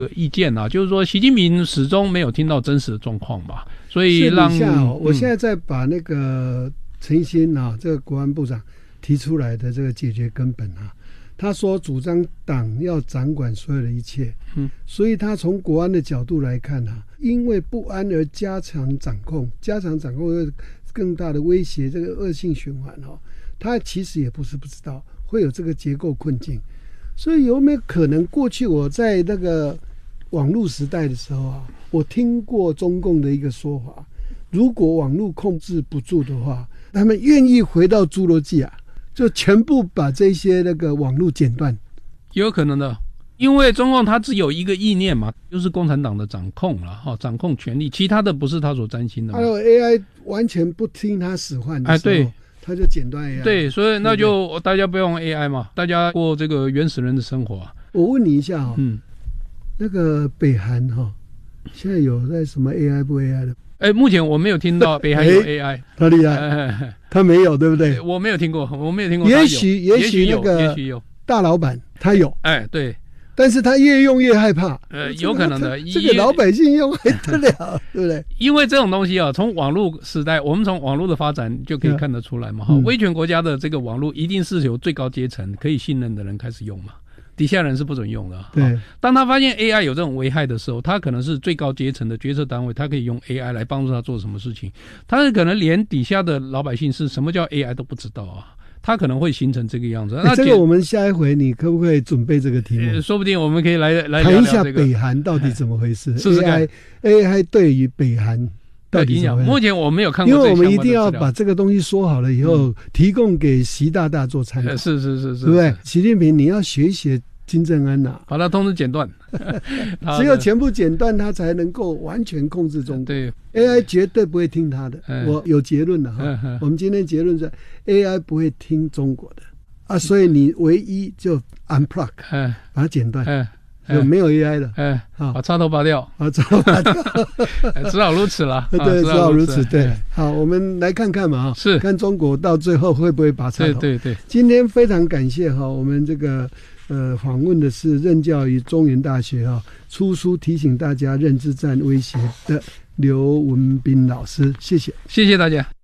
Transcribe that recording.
意见啊，就是说习近平始终没有听到真实的状况吧，所以让我现在在把那个陈一新啊，这个国安部长提出来的这个解决根本啊，他说主张党要掌管所有的一切，所以他从国安的角度来看啊，因为不安而加强掌控会更大的威胁，这个恶性循环哦，他其实也不是不知道会有这个结构困境，所以有没有可能过去我在那个网络时代的时候啊，我听过中共的一个说法，如果网络控制不住的话，他们愿意回到侏罗纪啊，就全部把这些那个网络剪断。 有可能的，因为中共它只有一个意念嘛，就是共产党的掌控了，掌控权力，其他的不是他所担心的嘛。 还有 AI 完全不听他使唤的时候， 对， 他就剪断 AI。 对，所以那就大家不用 AI 嘛，大家过这个原始人的生活啊。 我问你一下那个北韩现在有在什么 AI 不 AI 的？ 目前我没有听到北韩有 AI， 他厉害，他没有，对不对？ 我没有听过， 也许那个大老板他有， 对， 但是他越用越害怕， 有可能的。 这个老百姓用还得了，对不对？ 因为这种东西从网络时代，我们从网络的发展就可以看得出来嘛。威权国家的这个网络一定是由最高阶层可以信任的人开始用嘛。底下人是不准用的。 对， 当他发现 AI 有这种危害的时候，他可能是最高阶层的决策单位，他可以用 AI 来帮助他做什么事情。他可能连底下的老百姓是什么叫 AI 都不知道啊，他可能会形成这个样子。那这个我们下一回你可不可以准备这个题目？ 说不定我们可以来谈一下北韩到底怎么回事。 试试看 AI 对于北韩到底怎么回事？ 目前我没有看过， 因为我们一定要把这个东西说好了以后，提供给习大大做参考。 是， 对不对？习近平，你要学一学金正恩把它通通剪断， 只有全部剪断，他才能够完全控制中国。 对 ，AI 绝对不会听他的。我有结论了哈。我们今天结论是 AI 不会听中国的啊，所以你唯一就 unplug， 把它剪断，就没有 AI 了。 把插头拔掉， 只好如此了。 对，只好如此。对，好，我们来看看嘛， 是看中国到最后会不会拔插头。 对。 今天非常感谢我们这个。访问的是任教于中原大学出书提醒大家认知战威胁的刘文彬老师，谢谢大家。